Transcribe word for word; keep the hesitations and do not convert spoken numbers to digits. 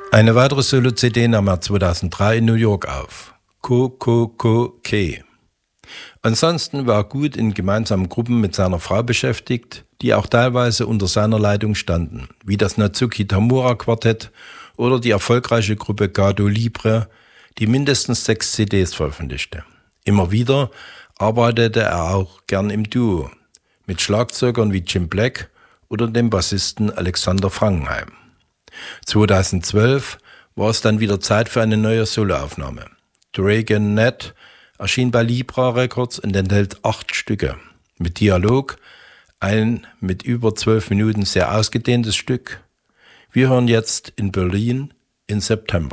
Eine weitere Solo-C D nahm er zweitausenddrei in New York auf. Ko Ko Ko Ke. Ansonsten war er gut in gemeinsamen Gruppen mit seiner Frau beschäftigt, die auch teilweise unter seiner Leitung standen, wie das Natsuki Tamura Quartett oder die erfolgreiche Gruppe Gado Libre, die mindestens sechs C Ds veröffentlichte. Immer wieder arbeitete er auch gern im Duo, mit Schlagzeugern wie Jim Black oder dem Bassisten Alexander Frankenheim. zweitausendzwölf war es dann wieder Zeit für eine neue Soloaufnahme. Dragon Net erschien bei Libra Records und enthält acht Stücke. Mit Dialog, ein mit über zwölf Minuten sehr ausgedehntes Stück. Wir hören jetzt in Berlin in September.